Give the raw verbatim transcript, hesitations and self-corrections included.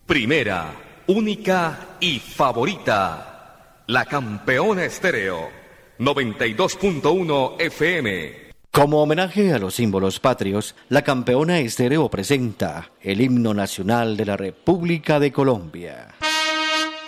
Primera, única y favorita. La Campeona Estéreo, noventa y dos punto uno F M. Como homenaje a los símbolos patrios, la Campeona Estéreo presenta el himno nacional de la República de Colombia.